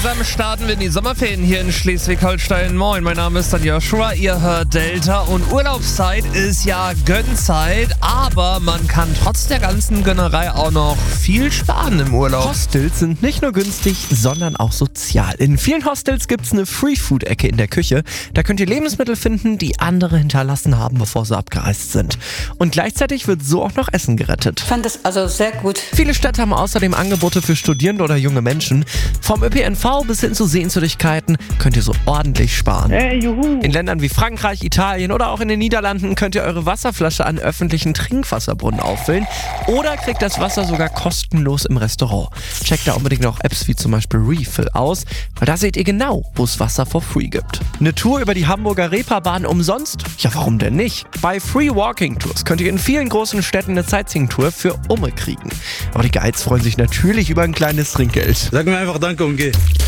Gemeinsam starten wir in die Sommerferien hier in Schleswig-Holstein. Moin, mein Name ist dann Joshua, ihr hört Delta und Urlaubszeit ist ja Gönnzeit, aber man kann trotz der ganzen Gönnerei auch noch viel sparen im Urlaub. Hostels sind nicht nur günstig, sondern auch sozial. In vielen Hostels gibt's eine Free-Food-Ecke in der Küche. Da könnt ihr Lebensmittel finden, die andere hinterlassen haben, bevor sie abgereist sind. Und gleichzeitig wird so auch noch Essen gerettet. Ich fand das also sehr gut. Viele Städte haben außerdem Angebote für Studierende oder junge Menschen. Vom ÖPNV bis hin zu Sehenswürdigkeiten könnt ihr so ordentlich sparen. Hey, juhu. In Ländern wie Frankreich, Italien oder auch in den Niederlanden könnt ihr eure Wasserflasche an öffentlichen Trinkwasserbrunnen auffüllen oder kriegt das Wasser sogar kostenlos im Restaurant. Checkt da unbedingt auch Apps wie zum Beispiel Refill aus, weil da seht ihr genau, wo es Wasser for free gibt. Eine Tour über die Hamburger Reeperbahn umsonst? Ja, warum denn nicht? Bei Free Walking Tours könnt ihr in vielen großen Städten eine Sightseeing-Tour für Umme kriegen. Aber die Guides freuen sich natürlich über ein kleines Trinkgeld. Sag mir einfach Danke und geh.